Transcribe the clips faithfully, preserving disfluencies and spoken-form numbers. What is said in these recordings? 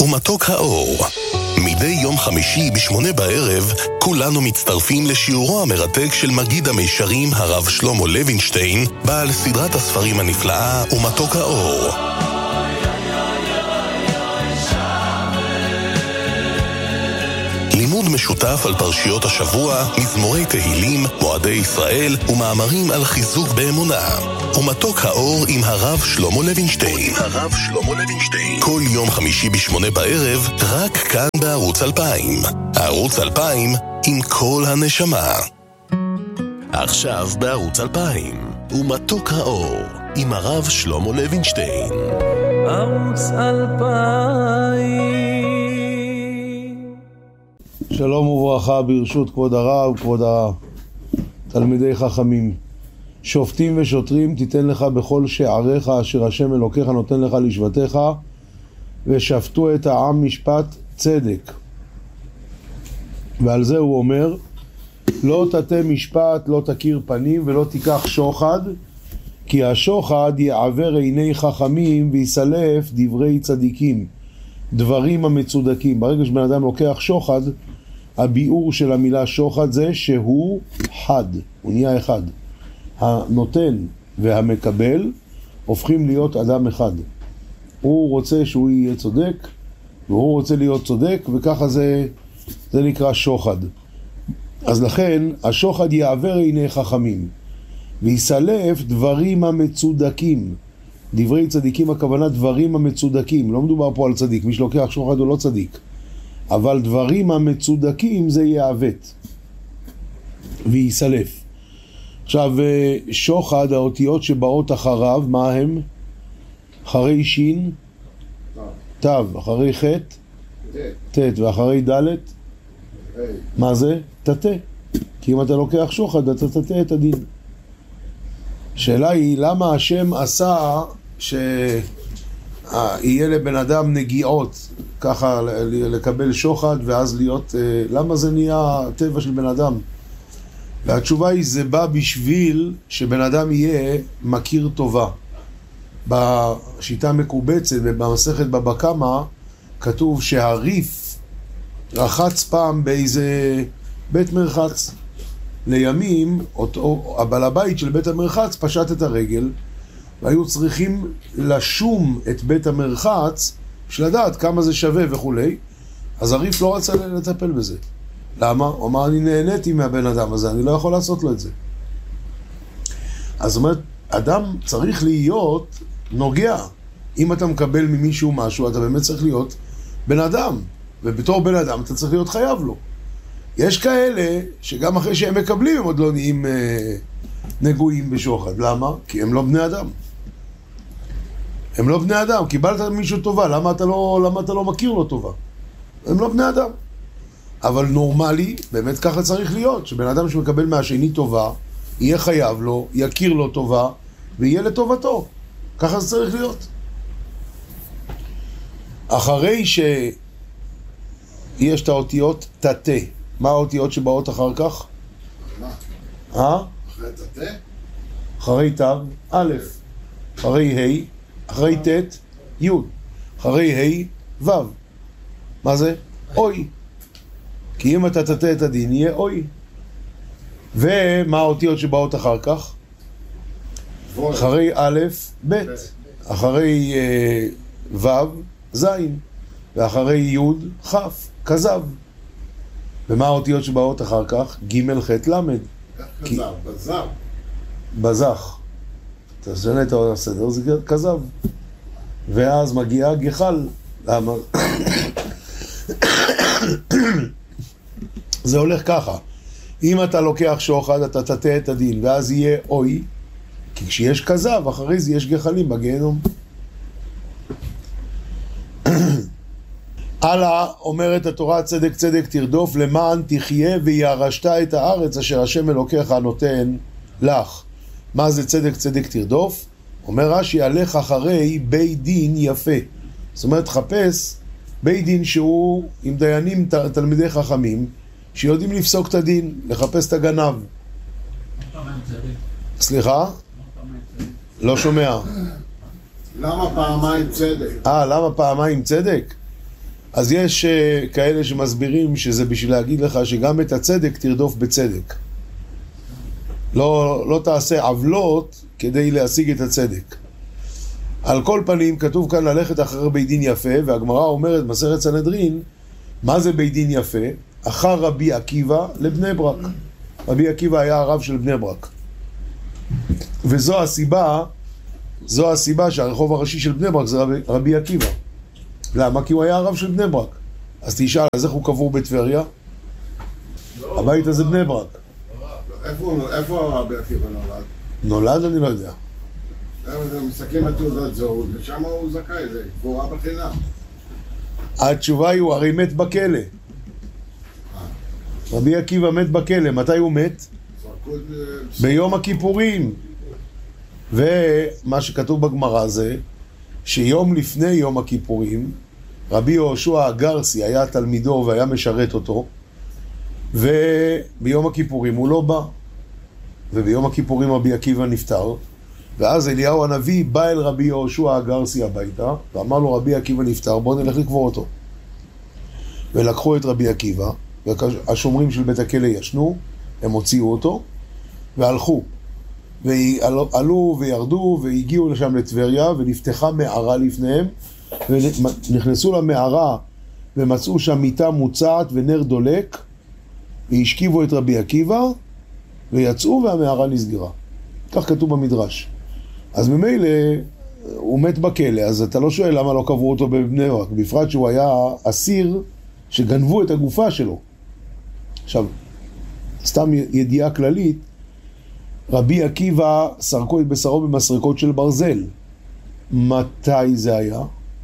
ומתוק האור. מדי יום חמישי בשמונה בערב, כולנו מצטרפים לשיעורו המרתק של מגיד המישרים הרב שלמה לוינשטיין, בעל סדרת הספרים הנפלאה ומתוק האור. לימוד משותף על פרשיות השבוע, מזמורי תהילים, מועדי ישראל ומאמרים על חיזוק באמונה. ומתוק האור עם הרב שלמה לוינשטיין. הרב שלמה לוינשטיין. כל יום חמישי בשמונה בערב, רק כאן בערוץ אלפיים. ערוץ אלפיים עם כל הנשמה. עכשיו בערוץ אלפיים. ומתוק האור עם הרב שלמה לוינשטיין. ערוץ אלפיים. שלום וברכה ברשות כבוד הרב, כבוד התלמידי חכמים. שופטים ושוטרים תיתן לך בכל שעריך אשר השם אלוקיך נותן לך לשבטיך, ושפטו את העם משפט צדק. ועל זה הוא אומר, לא תטה משפט, לא תכיר פנים ולא תיקח שוחד, כי השוחד יעבר עיני חכמים ויסלף דברי צדיקים, דברים המצודקים. ברגע שבן אדם לוקח שוחד, הביאור של המילה שוחד זה שהוא חד, הוא נהיה אחד. הנותן והמקבל הופכים להיות אדם אחד. הוא רוצה שהוא יהיה צודק, והוא רוצה להיות צודק, וככה זה, זה נקרא שוחד. אז לכן, השוחד יעבר עיני חכמים, ויסלף דברים המצודקים. דברי צדיקים הכוונה דברים המצודקים, לא מדובר פה על צדיק, מי שלוקח שוחד הוא לא צדיק. אבל דברים המצודקים זה יעוות ויסלף. עכשיו, שוחד, האותיות שבאות אחריו, מה הם? אחרי שין, תו, אחרי חט, תת, ואחרי דלת, מה זה? תתה. כי אם אתה לוקח שוחד, אתה תתה את הדין. השאלה היא, למה השם עשה שיהיה לבן אדם נגיעות, ככה לקבל שוחד ואז להיות, למה זה נהיה טבע של בן אדם? והתשובה היא, זה בא בשביל שבן אדם יהיה מכיר טובה. בשיטה מקובצת ובמסכת בבא קמא כתוב שהריף רחץ פעם באיזה בית מרחץ. לימים, אותו, הבעל הבית של בית המרחץ פשט את הרגל, והיו צריכים לשום את בית המרחץ בשביל לדעת כמה זה שווה וכולי. אז הריף לא רצה לטפל בזה. למה? הוא אמר, אני נהניתי מהבן אדם הזה, אני לא יכול לעשות לו את זה. אז זאת אומרת, אדם צריך להיות נוגע. אם אתה מקבל ממישהו משהו, אתה באמת צריך להיות בן אדם. ובתור בן אדם אתה צריך להיות חייב לו. יש כאלה שגם אחרי שהם מקבלים הם עוד לא נהיים אה, נגועים בשוחד. למה? כי הם לא בני אדם. הם לא בני אדם. קיבלת מישהו טובה, למה אתה לא, למה אתה לא מכיר לו טובה? הם לא בני אדם. אבל נורמלי, באמת ככה צריך להיות, שבן אדם שמקבל מהשני טובה, יהיה חייב לו, יכיר לו טובה, ויהיה לטובתו. ככה זה צריך להיות. אחרי שיש את האותיות תתה, מה האותיות שבאות אחר כך? מה? אה? אחרי תתה? אחרי תו, א', אחרי ה', אחרי ת', י', אחרי ה', ו'. מה זה? אוי. כי אם אתה תתה את הדין, יהיה אוי. ומה האותיות שבאות אחר כך? אחרי א', ב', אחרי אה, ו', ז', ואחרי י', כ', כזב. ומה האותיות שבאות אחר כך? ג', ח', ל'. כזב, בזב. בזח. אתה שונה את הסדר, זה כזב. ואז מגיעה גחל. למה? זה הולך ככה. אם אתה לוקח שוחד, אתה תתה את הדין, ואז יהיה אוי, כי כשיש כזב, אחרי זה יש גחלים בגיהנום. הלאה, אומרת התורה, צדק צדק תרדוף, למען תחיה וירשת את הארץ אשר השם אלוקיך נותן לך. מה זה צדק צדק תרדוף? אומר רש"י, הלך אחרי בית דין יפה. זאת אומרת, חפש בית דין שהוא עם דיינים תלמידי חכמים, שיודעים לפסוק את הדין, לחפש את הגנב. סליחה? לא שומע. למה פעמיים צדק? אה, למה פעמיים צדק? אז יש uh, כאלה שמסבירים שזה בשביל להגיד לך שגם את הצדק תרדוף בצדק. לא, לא תעשה עוולות כדי להשיג את הצדק. על כל פנים כתוב כאן ללכת אחרי בית דין יפה, והגמרא אומרת מסכת סנהדרין, מה זה בית דין יפה? אחר רבי עקיבא לבני ברק. רבי עקיבא היה הרב של בני ברק. וזו הסיבה, זו הסיבה שהרחוב הראשי של בני ברק זה רבי, רבי עקיבא. למה? כי הוא היה הרב של בני ברק. אז תשאל, אז איך הוא קבור בטבריה? לא, הבית הזה בני ברק. איפה רבי עקיבא נולד? נולד אני לא יודע. מסתכלים על תעודת זהות, ושם הוא זכאי, זה קבורה בחינם. התשובה היא, הוא הרי מת בכלא. רבי עקיבא מת בכלא. מתי הוא מת? ביום הכיפורים. ומה שכתוב בגמרא זה, שיום לפני יום הכיפורים, רבי יהושע הגרסי היה תלמידו והיה משרת אותו, וביום הכיפורים הוא לא בא. וביום הכיפורים רבי עקיבא נפטר, ואז אליהו הנביא בא אל רבי יהושע הגרסי הביתה, ואמר לו רבי עקיבא נפטר, בוא נלך לקבור אותו. ולקחו את רבי עקיבא, והשומרים של בית הכלא ישנו, הם הוציאו אותו, והלכו. ועלו וירדו והגיעו לשם לטבריה, ונפתחה מערה לפניהם, ונכנסו למערה, ומצאו שם מיטה מוצעת ונר דולק, והשכיבו את רבי עקיבא, ויצאו והמערה נסגרה. כך כתוב במדרש. אז ממילא הוא מת בכלא, אז אתה לא שואל למה לא קברו אותו בבני ברק, בפרט שהוא היה אסיר שגנבו את הגופה שלו. עכשיו, סתם ידיעה כללית, רבי עקיבא סרקו את בשרו במסרקות של ברזל. מתי זה היה?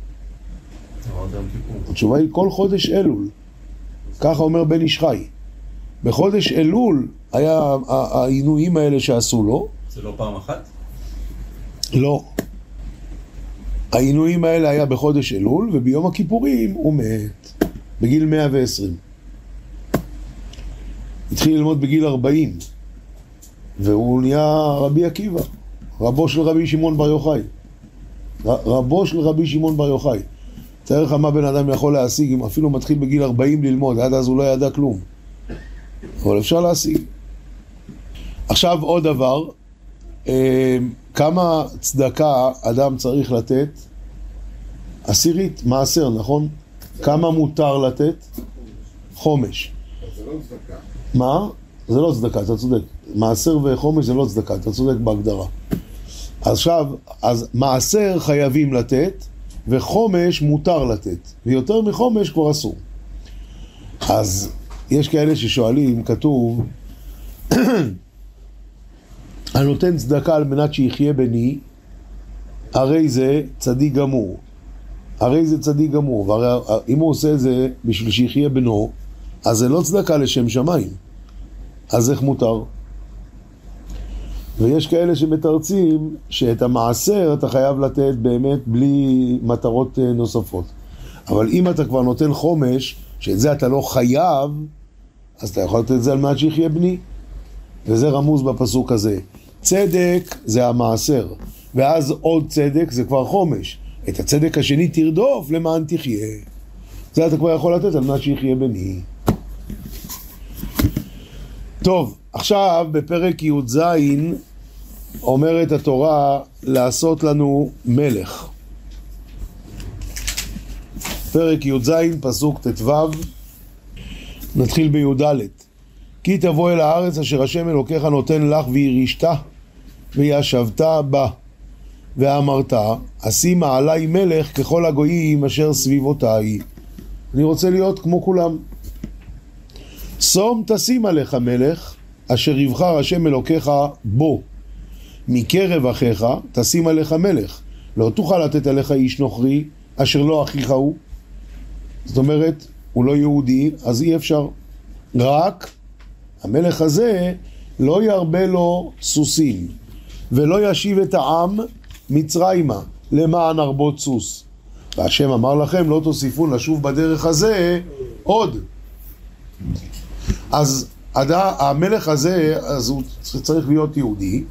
התשובה היא כל חודש אלול. ככה אומר בן איש חי. בחודש אלול היה העינויים האלה שעשו לו. זה לא פעם אחת? לא. העינויים האלה היה בחודש אלול, וביום הכיפורים הוא מת. בגיל מאה ועשרים. התחיל ללמוד בגיל ארבעים. והוא נהיה רבי עקיבא. רבו של רבי שמעון בר יוחאי. רבו של רבי שמעון בר יוחאי. תאר לך מה בן אדם יכול להשיג, אם אפילו מתחיל בגיל ארבעים ללמוד, עד אז הוא לא ידע כלום. אבל אפשר להשיג. עכשיו עוד דבר, כמה צדקה אדם צריך לתת? עשירית, מעשר, נכון? כמה מותר לתת? חומש. זה לא צדקה. מה? זה לא צדקה, אתה צודק. מעשר וחומש זה לא צדקה, אתה צודק בהגדרה. עכשיו, אז מעשר חייבים לתת, וחומש מותר לתת. ויותר מחומש כבר אסור. אז יש כאלה ששואלים, כתוב, אני נותן צדקה על מנת שיחיה בני, הרי זה צדיק גמור. הרי זה צדיק גמור. ואם הוא עושה את זה בשביל שיחיה בנו, אז זה לא צדקה לשם שמיים. אז איך מותר? ויש כאלה שמתרצים שאת המעשר אתה חייב לתת באמת בלי מטרות נוספות. אבל אם אתה כבר נותן חומש, שאת זה אתה לא חייב, אז אתה יכול לתת את זה על מנת שיחיה בני. וזה רמוז בפסוק הזה. צדק זה המעשר, ואז עוד צדק זה כבר חומש. את הצדק השני תרדוף למען תחיה. זה אתה כבר יכול לתת על מנת שיחיה בני. טוב, עכשיו בפרק י"ז אומרת התורה לעשות לנו מלך. פרק י"ז פסוק ט"ו, נתחיל בי"ד. כי תבוא אל הארץ אשר השם אלוקיך נותן לך וירישת וישבת בה, ואמרת אשימה עלי מלך ככל הגויים אשר סביבותיי. אני רוצה להיות כמו כולם. שום תשים עליך מלך אשר יבחר השם אלוקיך בו, מקרב אחיך תשים עליך מלך, לא תוכל לתת עליך איש נוכרי אשר לא אחיך הוא. זאת אומרת, הוא לא יהודי, אז אי אפשר. רק המלך הזה לא ירבה לו סוסים, ולא ישיב את העם מצרימה למען הרבות סוס. והשם אמר לכם לא תוסיפון לשוב בדרך הזה עוד. אז המלך הזה, אז הוא צריך להיות יהודי,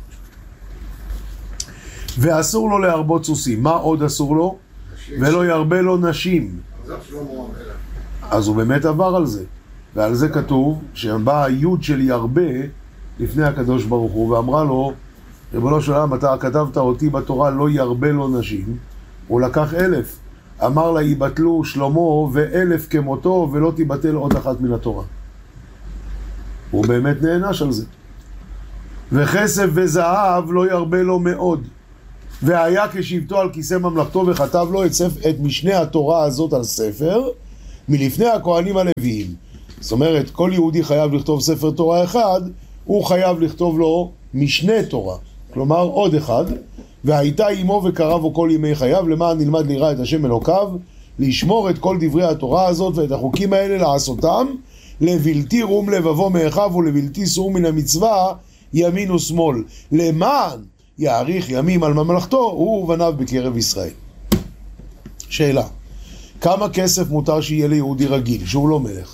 ואסור לו להרבות סוסים. מה עוד אסור לו? ולא ירבה לו נשים. זה שלמה המלך. אז הוא באמת עבר על זה. ועל זה כתוב שבא היוד של ירבה לפני הקדוש ברוך הוא ואמרה לו, ריבונו של עולם, אתה כתבת אותי בתורה לא ירבה לו נשים. הוא לקח אלף. אמר לה, יבטלו שלמה ואלף כמותו ולא תיבטל עוד אחת מן התורה. הוא באמת נענש על זה. וכסף וזהב לא ירבה לו מאוד. והיה כשבטו על כיסא ממלכתו וכתב לו את, ספר, את משנה התורה הזאת על ספר מלפני הכהנים הלוויים. זאת אומרת, כל יהודי חייב לכתוב ספר תורה אחד, הוא חייב לכתוב לו משנה תורה. כלומר, עוד אחד. והייתה עמו וקרבו כל ימי חייו, למען נלמד ליראה את השם אלוקיו, לשמור את כל דברי התורה הזאת ואת החוקים האלה, לעשותם, לבלתי רום לבבו מאחיו ולבלתי סור מן המצווה, ימין ושמאל. למען יאריך ימים על ממלכתו, הוא ובניו בקרב ישראל. שאלה, כמה כסף מותר שיהיה ליהודי רגיל, שהוא לא מלך?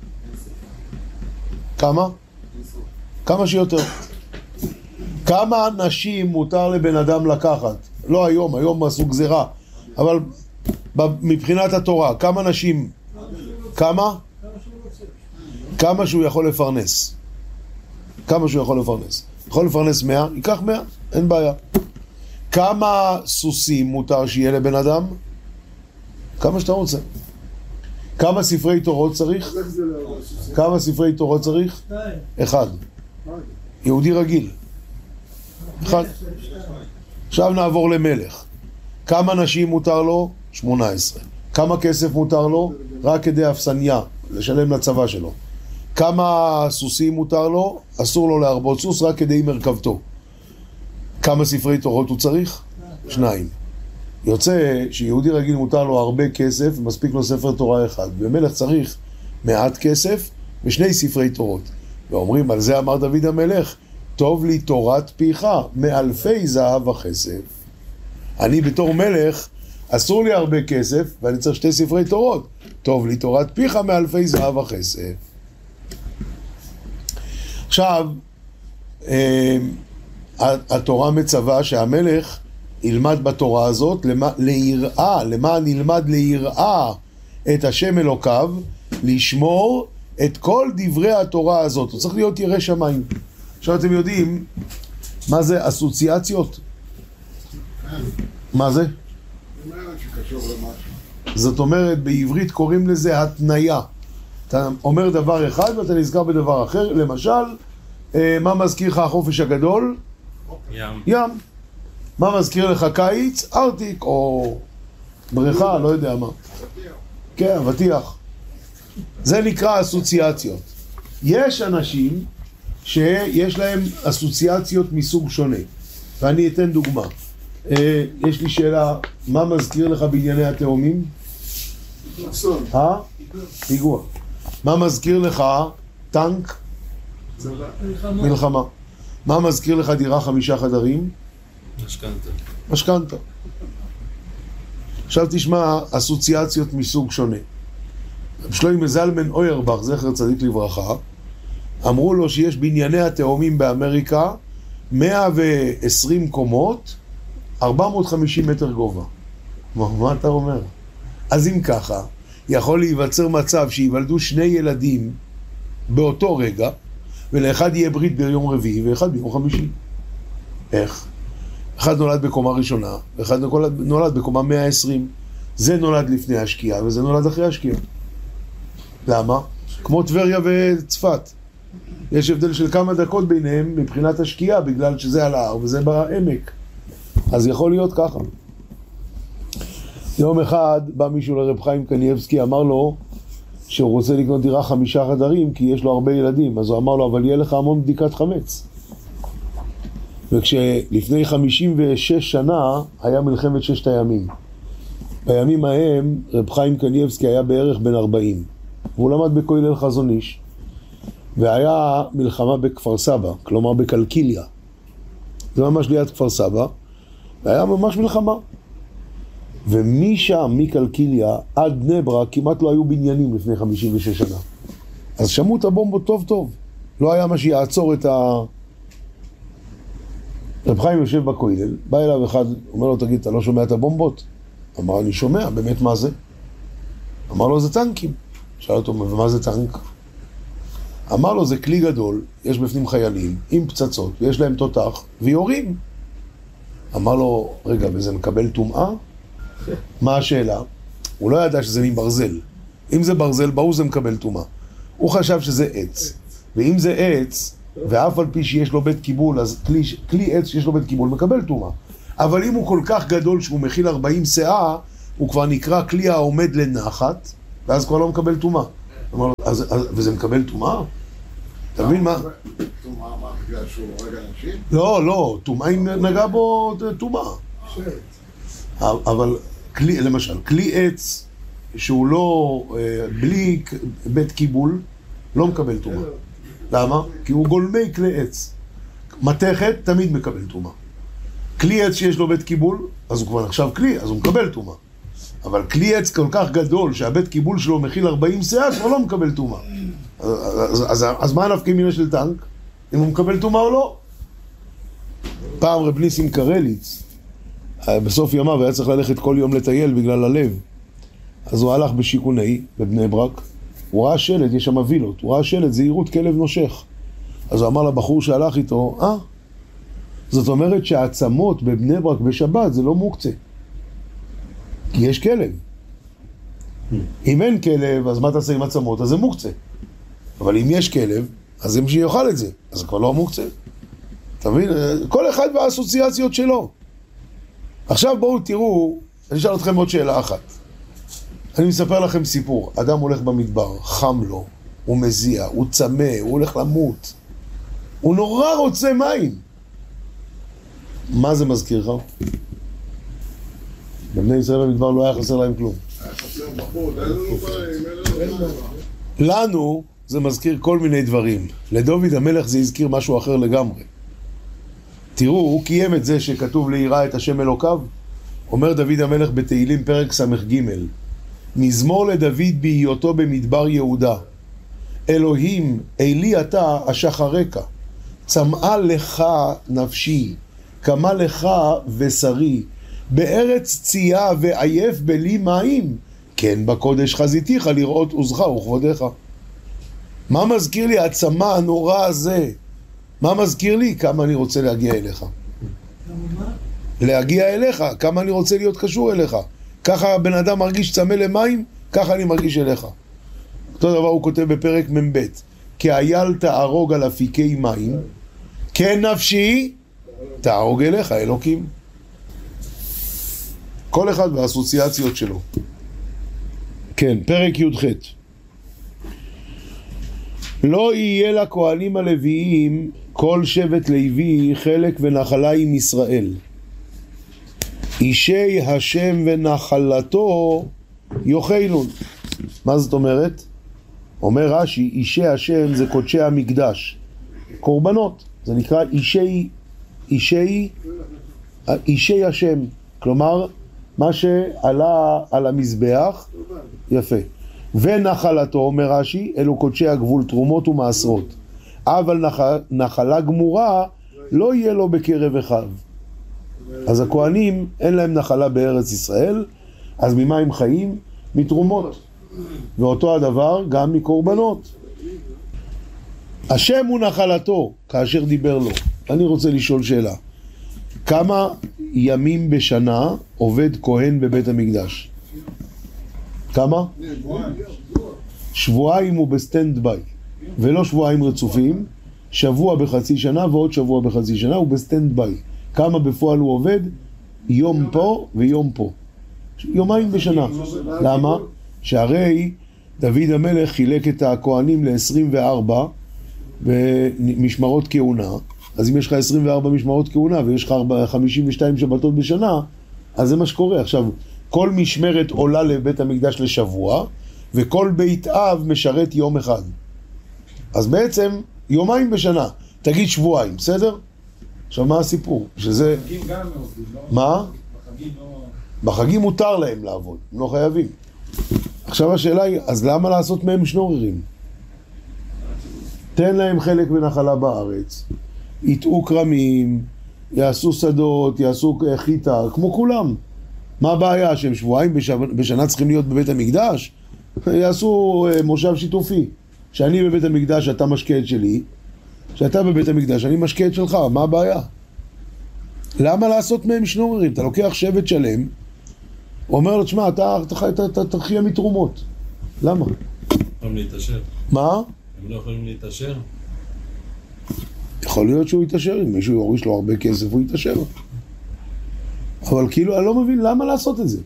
כמה? כמה שיותר. כמה נשים מותר לבן אדם לקחת? לא היום, היום עשו גזירה, אבל מבחינת התורה, כמה נשים? כמה? כמה שהוא יכול לפרנס. כמה שהוא יכול לפרנס. יכול לפרנס מאה, ייקח מאה, אין בעיה. כמה סוסים מותר שיהיה לבן אדם? כמה שאתה רוצה. כמה ספרי תורות צריך? כמה ספרי תורות צריך? אחד. יהודי רגיל. אחד. עכשיו נעבור למלך. כמה נשים מותר לו? שמונה עשרה. כמה כסף מותר לו? רק כדי אפסניה, לשלם לצבא שלו. כמה סוסים מותר לו? אסור לו להרבות סוס, רק כדי מרכבתו. כמה ספרי תורות הוא צריך? שניים. יוצא שיהודי רגיל מותר לו הרבה כסף, מספיק לו ספר תורה אחד. ומלך צריך מעט כסף ושני ספרי תורות. ואומרים, על זה אמר דוד המלך, טוב לי תורת פיך מאלפי זהב וכסף. אני בתור מלך, אסור לי הרבה כסף, ואני צריך שתי ספרי תורות. טוב לי תורת פיך מאלפי זהב וכסף. עכשיו, התורה מצווה שהמלך ילמד בתורה הזאת, ליראה, למען ילמד ליראה את השם אלוקיו, לשמור את כל דברי התורה הזאת. הוא צריך להיות ירא שמיים. עכשיו אתם יודעים, מה זה אסוציאציות? מה זה? זאת אומרת, בעברית קוראים לזה התניה. אתה אומר דבר אחד ואתה נזכר בדבר אחר. למשל, מה מזכיר לך החופש הגדול? ים. ים. מה מזכיר לך קיץ? ארטיק או בריכה, לא יודע מה. כן, אבטיח. זה נקרא אסוציאציות. יש אנשים שיש להם אסוציאציות מסוג שונה. ואני אתן דוגמה. יש לי שאלה, מה מזכיר לך בענייני התאומים? אסון. אה? פיגוע. מה מזכיר לך? טנק? צבא. מלחמה. מה מזכיר לך דירה חמישה חדרים? משכנתה. משכנתה. עכשיו תשמע אסוציאציות מסוג שונה. שלמה זלמן אוירבך, זכר צדיק לברכה, אמרו לו שיש בענייני התאומים באמריקה מאה ועשרים קומות, ארבע מאות וחמישים מטר גובה. מה, מה אתה אומר? אז אם ככה, יכול להיווצר מצב שיוולדו שני ילדים באותו רגע, ולאחד יהיה ברית ביום רביעי ואחד ביום חמישי. איך? אחד נולד בקומה ראשונה, ואחד נולד בקומה מאה ועשרים. זה נולד לפני השקיעה, וזה נולד אחרי השקיעה. למה? כמו טבריה וצפת. יש הבדל של כמה דקות ביניהם מבחינת השקיעה, בגלל שזה על ההר וזה בעמק. אז יכול להיות ככה. יום אחד בא מישהו לרב חיים קניאבסקי, אמר לו שהוא רוצה לקנות דירה חמישה חדרים, כי יש לו הרבה ילדים. אז הוא אמר לו, אבל יהיה לך המון בדיקת חמץ. וכשלפני חמישים ושש שנה היה מלחמת ששת הימים. בימים ההם רב חיים קניאבסקי היה בערך בן ארבעים. והוא למד בכולל חזון איש. והיה מלחמה בכפר סבא, כלומר בקלקיליה. זה ממש ליד כפר סבא. והיה ממש מלחמה. ומשם, מקלקיליה, עד בני ברק, כמעט לא היו בניינים לפני חמישים ושש שנה. אז שמעו את הבומבות טוב טוב. לא היה מה שיעצור את ה... רב חיים יושב בכולל, בא אליו אחד, אומר לו, תגיד, אתה לא שומע את הבומבות? אמר, אני שומע, באמת מה זה? אמר לו, זה טנקים. שאל אותו, ומה זה טנק? אמר לו, זה כלי גדול, יש בפנים חיילים, עם פצצות, ויש להם תותח, ויורים. אמר לו, רגע, וזה מקבל טומאה? מה השאלה? הוא לא ידע שזה מברזל. אם זה ברזל, ברור זה מקבל טומאה. הוא חשב שזה עץ. ואם זה עץ, ואף על פי שיש לו בית קיבול, אז כלי, כלי עץ שיש לו בית קיבול מקבל טומאה. אבל אם הוא כל כך גדול שהוא מכיל ארבעים שאה, הוא כבר נקרא כלי העומד לנחת, ואז כבר לא מקבל טומאה. אז, אז, וזה מקבל טומאה? אתה מבין מה? טומאה, מה? בגלל שהוא הורג אנשים? לא, לא, טומאה אם נגע בו טומאה. אבל כלי, למשל, כלי עץ שהוא לא, בלי בית קיבול, לא מקבל טומאה. למה? כי הוא גולמי כלי עץ. מתכת תמיד מקבל טומאה. כלי עץ שיש לו בית קיבול, אז הוא כבר נחשב כלי, אז הוא מקבל טומאה. אבל כלי עץ כל כך גדול שהבית קיבול שלו מכיל ארבעים שאה, כבר לא מקבל טומאה. אז, אז, אז מה הנפקא מינה של טנק? אם הוא מקבל טומאה או לא? פעם רב ניסים קרליץ, בסוף ימיו היה צריך ללכת כל יום לטייל בגלל הלב. אז הוא הלך בשיכוני, בבני ברק, הוא ראה שלט, יש שם וילות, הוא ראה שלט, זהירות כלב נושך. אז הוא אמר לבחור שהלך איתו, אה, זאת אומרת שהעצמות בבני ברק בשבת זה לא מוקצה. כי יש כלב. אם אין כלב, אז מה תעשה עם עצמות? אז זה מוקצה. אבל אם יש כלב, אז זה מי שיוכל את זה. אז זה כבר לא מוקצה. אתה מבין? כל אחד והאסוציאציות שלו. עכשיו בואו תראו, אני אשאל אתכם עוד שאלה אחת. אני מספר לכם סיפור. אדם הולך במדבר, חם לו, הוא מזיע, הוא צמא, הוא הולך למות. הוא נורא רוצה מים. מה זה מזכיר לך? בבני ישראל במדבר לא היה חסר להם כלום. היה חסר בחוץ, אין לנו מים, אין לנו מים. לנו זה מזכיר כל מיני דברים. לדוד המלך זה הזכיר משהו אחר לגמרי. תראו, הוא קיים את זה שכתוב ליראה את השם אלוקיו. אומר דוד המלך בתהילים פרק סמך ג' מזמור לדוד בהיותו במדבר יהודה. אלוהים, אלי אתה אשחרק, צמאה לך נפשי, קמה לך ושרי, בארץ צייה ועייף בלי מים, כן בקודש חזיתיך לראות עוזך וכבודך. מה מזכיר לי הצמא הנורא הזה? מה מזכיר לי? כמה אני רוצה להגיע אליך. להגיע אליך, כמה אני רוצה להיות קשור אליך. ככה הבן אדם מרגיש צמא למים, ככה אני מרגיש אליך. אותו דבר הוא כותב בפרק מב' כי אייל תערוג על אפיקי מים, כן נפשי תערוג אליך אלוקים. כל אחד והאסוציאציות שלו. כן, פרק י"ח. לא יהיה לכהנים הלוויים כל שבט לוי חלק ונחלה עם ישראל. אישי השם ונחלתו יאכלון. מה זאת אומרת? אומר רש"י, אישי השם זה קודשי המקדש, קורבנות. זה נקרא אישי, אישי, אישי השם. כלומר, מה שעלה על המזבח, יפה. ונחלתו, אומר רש"י, אלו קודשי הגבול, תרומות ומעשרות. אבל נח, נחלה גמורה לא יהיה לו בקרב אחיו. אז הכהנים אין להם נחלה בארץ ישראל, אז ממה הם חיים? מתרומות. ואותו הדבר גם מקורבנות. השם הוא נחלתו כאשר דיבר לו. אני רוצה לשאול שאלה. כמה ימים בשנה עובד כהן בבית המקדש? כמה? שבועיים הוא בסטנד ביי, ולא שבועיים רצופים. שבוע בחצי שנה ועוד שבוע בחצי שנה הוא בסטנד ביי. כמה בפועל הוא עובד? יום פה ויום פה. יומיים בשנה. למה? שהרי דוד המלך חילק את הכהנים ל-עשרים וארבע במשמרות כהונה. אז אם יש לך עשרים וארבע משמרות כהונה ויש לך חמישים ושתיים שבתות בשנה, אז זה מה שקורה. עכשיו, כל משמרת עולה לבית המקדש לשבוע, וכל בית אב משרת יום אחד. אז בעצם יומיים בשנה. תגיד שבועיים, בסדר? עכשיו מה הסיפור? שזה... בחגים גם עובדים, לא? מה? בחגים לא... בחגים מותר להם לעבוד, הם לא חייבים. עכשיו השאלה היא, אז למה לעשות מהם שנוררים? תן להם חלק ונחלה בארץ, יטעו קרמים, יעשו שדות, יעשו חיטה, כמו כולם. מה הבעיה? שהם שבועיים בשנה צריכים להיות בבית המקדש? יעשו מושב שיתופי. שאני בבית המקדש, אתה משקה את שלי, שאתה בבית המקדש, אני משקה את שלך, מה הבעיה? למה לעשות מהם שנוררים? אתה לוקח שבט שלם, אומר לו, תשמע, אתה תחיה מתרומות. למה? יכולים להתאשר. מה? הם לא יכולים להתאשר? יכול להיות שהוא יתאשר, אם מישהו יוריש לו הרבה כסף, הוא יתאשר. אבל כאילו, אני לא מבין למה לעשות את זה.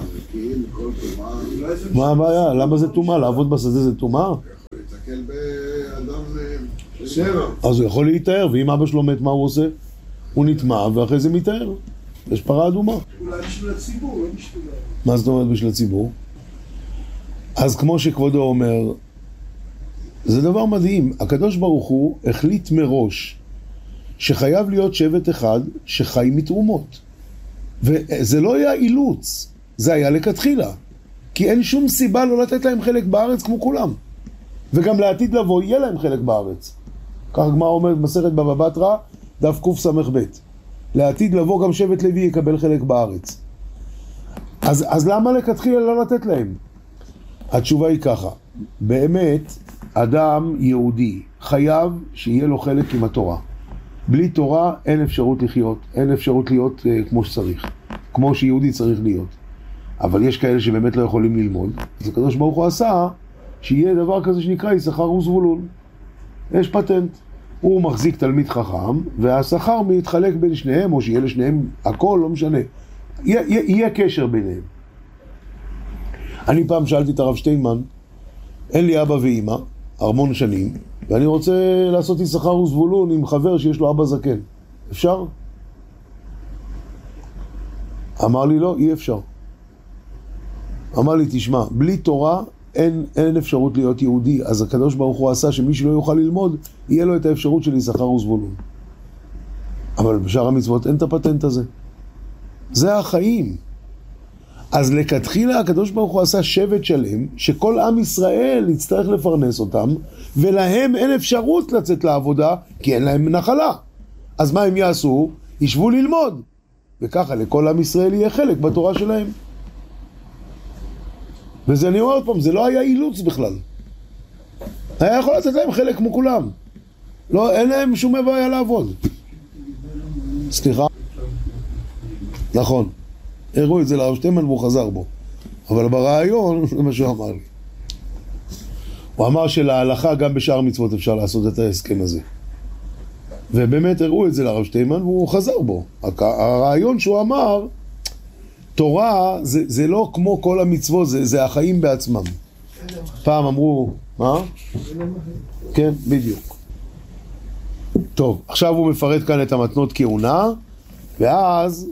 מה הבעיה? למה זה תומה? לעבוד בשדה זה תומה? להתקל באדם שבע. אז הוא יכול להתאר, ואם אבא שלו מת, מה הוא עושה? הוא נטמע, ואחרי זה מתאר. יש פרה אדומה. אולי בשביל הציבור, לא בשביל... מה זאת אומרת בשביל הציבור? אז כמו שכבודו אומר, זה דבר מדהים. הקדוש ברוך הוא החליט מראש שחייב להיות שבט אחד שחי מתרומות. וזה לא היה אילוץ, זה היה לכתחילה. כי אין שום סיבה לא לתת להם חלק בארץ כמו כולם. וגם לעתיד לבוא יהיה להם חלק בארץ. כך הגמרא אומרת במסכת בבא בתרא, דף קס"ב. לעתיד לבוא גם שבט לוי יקבל חלק בארץ. אז, אז למה לכתחילה לא לתת להם? התשובה היא ככה, באמת אדם יהודי חייב שיהיה לו חלק עם התורה. בלי תורה אין אפשרות לחיות, אין אפשרות להיות uh, כמו שצריך, כמו שיהודי צריך להיות. אבל יש כאלה שבאמת לא יכולים ללמוד, אז הקדוש ברוך הוא עשה שיהיה דבר כזה שנקרא יששכר וזבולון. יש פטנט, הוא מחזיק תלמיד חכם, והשכר מתחלק בין שניהם, או שיהיה לשניהם הכל, לא משנה. יהיה, יהיה, יהיה קשר ביניהם. אני פעם שאלתי את הרב שטיינמן, אין לי אבא ואמא, המון שנים, ואני רוצה לעשות יששכר וזבולון עם חבר שיש לו אבא זקן. אפשר? אמר לי לא, אי אפשר. אמר לי, תשמע, בלי תורה אין, אין אפשרות להיות יהודי, אז הקדוש ברוך הוא עשה שמי שלא יוכל ללמוד, יהיה לו את האפשרות של יששכר וזבולון. אבל בשאר המצוות אין את הפטנט הזה. זה החיים. אז לכתחילה הקדוש ברוך הוא עשה שבט שלם, שכל עם ישראל יצטרך לפרנס אותם, ולהם אין אפשרות לצאת לעבודה, כי אין להם נחלה. אז מה הם יעשו? ישבו ללמוד. וככה לכל עם ישראל יהיה חלק בתורה שלהם. וזה אני אומר עוד פעם, זה לא היה אילוץ בכלל. היה יכול לתת להם חלק כמו כולם. לא, אין להם שום בעיה לעבוד. סליחה? נכון. הראו את זה לרב שטיינמן והוא חזר בו. אבל ברעיון, זה מה שהוא אמר לי. הוא אמר שלהלכה גם בשאר מצוות אפשר לעשות את ההסכם הזה. ובאמת הראו את זה לרב שטיינמן והוא חזר בו. הרעיון שהוא אמר, תורה זה, זה לא כמו כל המצוות, זה, זה החיים בעצמם. פעם אמרו, מה? כן, בדיוק. טוב, עכשיו הוא מפרט כאן את המתנות כהונה, ואז...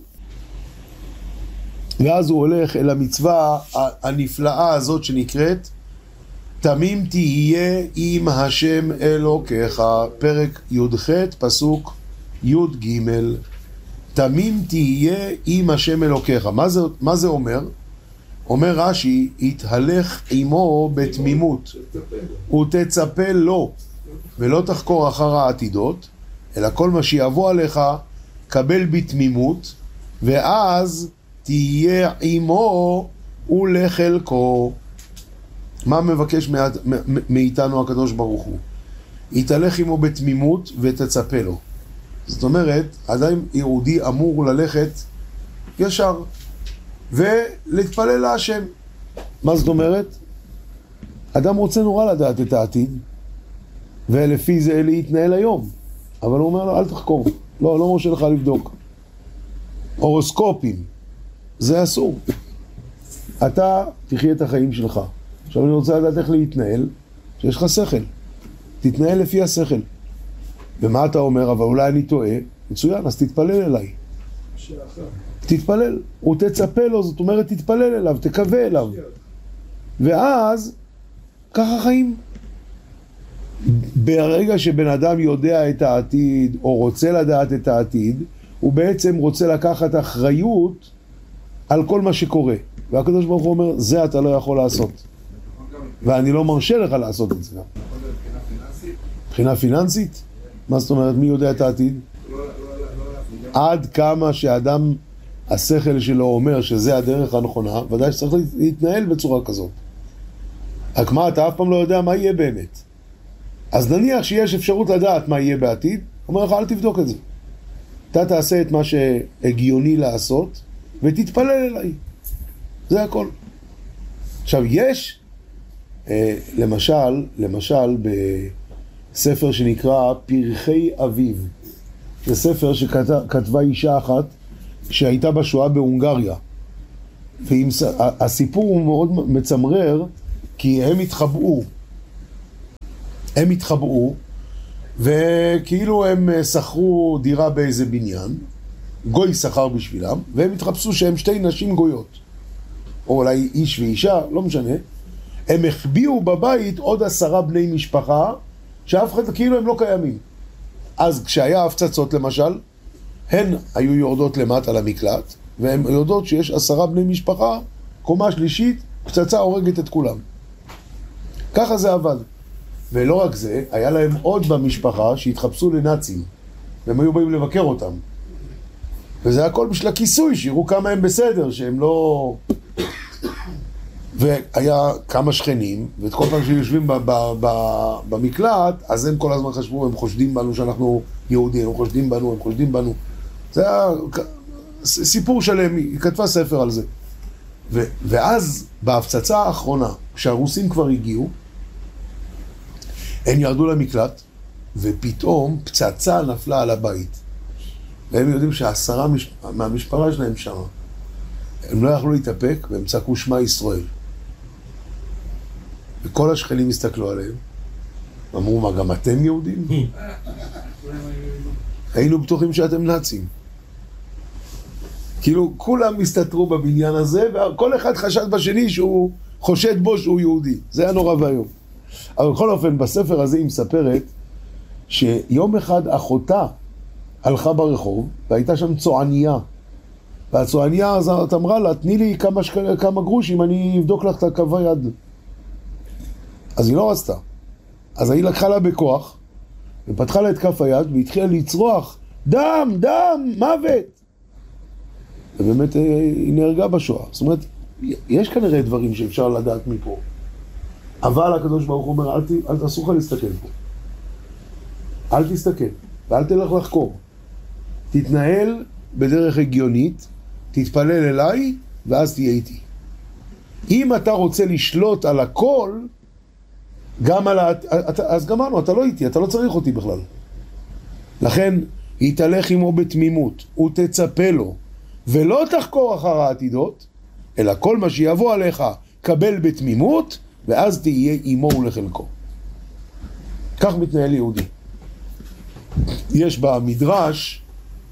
ואז הוא הולך אל המצווה הנפלאה הזאת שנקראת תמים תהיה עם השם אלוקיך, פרק י"ח פסוק י"ג. תמים תהיה עם השם אלוקיך. מה זה, מה זה אומר? אומר רש"י, התהלך עמו בתמימות ותצפה לו ולא תחקור אחר העתידות, אלא כל מה שיבוא עליך קבל בתמימות, ואז תהיה עמו ולחלקו. מה מבקש מאיתנו הקדוש ברוך הוא? יתהלך עמו בתמימות ותצפה לו. זאת אומרת, אדם יהודי אמור ללכת ישר ולהתפלל להשם. מה זאת אומרת? אדם רוצה נורא לדעת את העתיד, ולפי זה להתנהל היום. אבל הוא אומר לו, אל תחקור. לא, לא מרשה לך לבדוק. הורוסקופים. זה אסור. אתה תחיה את החיים שלך. עכשיו אני רוצה לדעת איך להתנהל, שיש לך שכל. תתנהל לפי השכל. ומה אתה אומר? אבל אולי אני טועה. מצוין, אז תתפלל אליי. תתפלל. הוא תצפה לו, זאת אומרת תתפלל אליו, תקווה אליו. ואז, ככה חיים. ברגע שבן אדם יודע את העתיד, או רוצה לדעת את העתיד, הוא בעצם רוצה לקחת אחריות על כל מה שקורה. והקדוש ברוך הוא אומר, זה אתה לא יכול לעשות. ואני לא מרשה לך לעשות את זה. מבחינה פיננסית? מה זאת אומרת, מי יודע את העתיד? עד כמה שאדם, השכל שלו אומר שזה הדרך הנכונה, ודאי שצריך להתנהל בצורה כזאת. רק מה, אתה אף פעם לא יודע מה יהיה באמת. אז נניח שיש אפשרות לדעת מה יהיה בעתיד, אומר לך, אל תבדוק את זה. אתה תעשה את מה שהגיוני לעשות, ותתפלל אליי. זה הכל. עכשיו, יש, אה, למשל, למשל, בספר שנקרא פרחי אביב. זה ספר שכתבה אישה אחת, שהייתה בשואה בהונגריה. והסיפור הוא מאוד מצמרר, כי הם התחבאו. הם התחבאו, וכאילו הם שכרו דירה באיזה בניין, גוי שכר בשבילם, והם התחפשו שהם שתי נשים גויות. או אולי איש ואישה, לא משנה. הם החביאו בבית עוד עשרה בני משפחה, שאף אחד כאילו הם לא קיימים. אז כשהיה הפצצות למשל, הן היו יורדות למטה למקלט, והן יודעות שיש עשרה בני משפחה, קומה שלישית, פצצה הורגת את כולם. ככה זה עבד. ולא רק זה, היה להם עוד במשפחה שהתחפשו לנאצים, והם היו באים לבקר אותם. וזה הכל בשביל הכיסוי, שיראו כמה הם בסדר, שהם לא... והיה כמה שכנים, ואת כל פעם שיושבים ב- ב- ב- במקלט, אז הם כל הזמן חשבו, הם חושדים בנו שאנחנו יהודים, הם חושדים בנו, הם חושדים בנו. זה היה סיפור שלם, היא כתבה ספר על זה. ו- ואז, בהפצצה האחרונה, כשהרוסים כבר הגיעו, הם ירדו למקלט, ופתאום פצצה נפלה על הבית. והם יודעים שהעשרה מש... מהמשפחה שלהם שם. הם לא יכלו להתאפק, והם צעקו שמע ישראל. וכל השכנים הסתכלו עליהם, אמרו, מה, גם אתם יהודים? היינו בטוחים שאתם נאצים. כאילו, כולם הסתתרו בבניין הזה, וכל אחד חשד בשני שהוא חושד בו שהוא יהודי. זה היה נורא והיום. אבל בכל אופן, בספר הזה היא מספרת שיום אחד אחותה הלכה ברחוב, והייתה שם צועניה. והצועניה הזאת אמרה לה, תני לי כמה, שק... כמה גרושים, אני אבדוק לך את הקו היד. אז היא לא רצתה. אז היא לקחה לה בכוח, ופתחה לה את כף היד, והתחילה לצרוח, דם, דם, מוות. ובאמת היא נהרגה בשואה. זאת אומרת, יש כנראה דברים שאפשר לדעת מפה. אבל הקדוש ברוך הוא אומר, אל, ת, אל תעשו לך להסתכל פה. אל תסתכל, ואל תלך לחקור. תתנהל בדרך הגיונית, תתפלל אליי, ואז תהיה איתי. אם אתה רוצה לשלוט על הכל, גם על ה... אז גמרנו, אתה לא איתי, אתה לא צריך אותי בכלל. לכן, יתהלך עמו בתמימות, ותצפה לו, ולא תחקור אחר העתידות, אלא כל מה שיבוא עליך, קבל בתמימות, ואז תהיה עמו ולחלקו. כך מתנהל יהודי. יש במדרש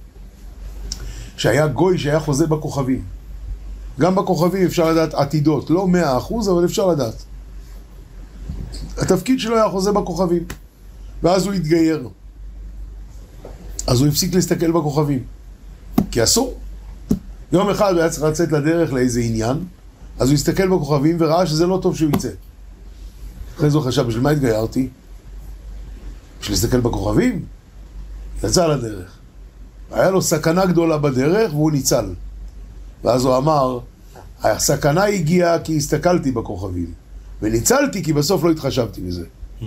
שהיה גוי שהיה חוזה בכוכבים. גם בכוכבים אפשר לדעת עתידות, לא מאה אחוז, אבל אפשר לדעת. התפקיד שלו היה חוזה בכוכבים. ואז הוא התגייר. אז הוא הפסיק להסתכל בכוכבים. כי אסור. יום אחד הוא היה צריך לצאת לדרך לאיזה עניין, אז הוא הסתכל בכוכבים וראה שזה לא טוב שהוא יצא. אחרי זה הוא חשב, בשביל מה התגיירתי? בשביל להסתכל בכוכבים? יצא לדרך. היה לו סכנה גדולה בדרך והוא ניצל. ואז הוא אמר, הסכנה הגיעה כי הסתכלתי בכוכבים. וניצלתי כי בסוף לא התחשבתי בזה.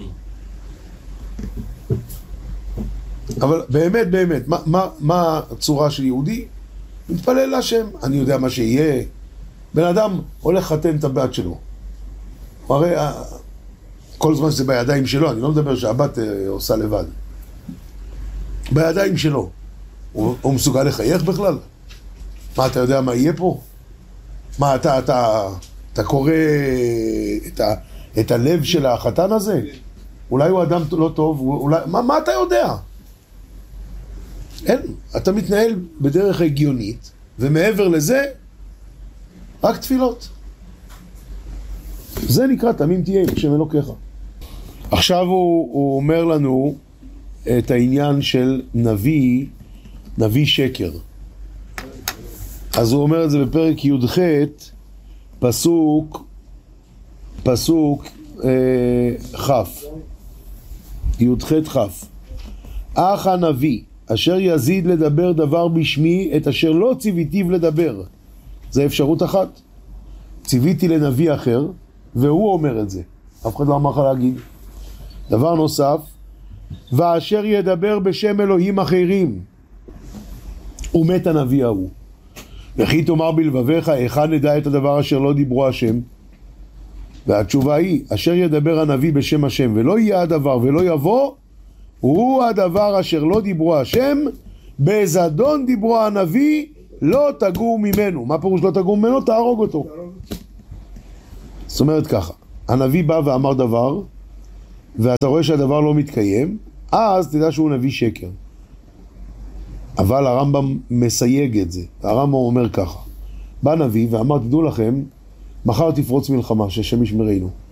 אבל באמת, באמת, מה, מה, מה הצורה של יהודי? מתפלל להשם, אני יודע מה שיהיה. בן אדם הולך חתן את הבת שלו. הרי כל זמן שזה בידיים שלו, אני לא מדבר שהבת עושה לבד. בידיים שלו. הוא, הוא מסוגל לחייך בכלל? מה, אתה יודע מה יהיה פה? מה, אתה, אתה, אתה קורא את, ה, את הלב של החתן הזה? אולי הוא אדם לא טוב, אולי, מה, מה אתה יודע? אין, אתה מתנהל בדרך הגיונית, ומעבר לזה, רק תפילות. זה נקרא תמים תהיה, שם אלוקיך. עכשיו הוא, הוא אומר לנו את העניין של נביא, נביא שקר. אז הוא אומר את זה בפרק י"ח, פסוק, פסוק אה, ח', י"ח ח'. אך הנביא, אשר יזיד לדבר דבר בשמי, את אשר לא ציוויתיו לדבר. זה אפשרות אחת. ציוויתי לנביא אחר, והוא אומר את זה. אף אחד לא אמר לך להגיד. דבר נוסף, ואשר ידבר בשם אלוהים אחרים, ומת הנביא ההוא. וכי תאמר בלבביך, היכן נדע את הדבר אשר לא דיברו השם? והתשובה היא, אשר ידבר הנביא בשם השם, ולא יהיה הדבר ולא יבוא, הוא הדבר אשר לא דיברו השם, בזדון דיברו הנביא, לא תגור ממנו. מה פירוש לא תגור ממנו? תהרוג אותו. זאת אומרת ככה, הנביא בא ואמר דבר, ואתה רואה שהדבר לא מתקיים, אז תדע שהוא נביא שקר. אבל הרמב"ם מסייג את זה. הרמב"ם אומר ככה, בא נביא ואמר, תדעו לכם, מחר תפרוץ מלחמה, שהשם ישמרנו.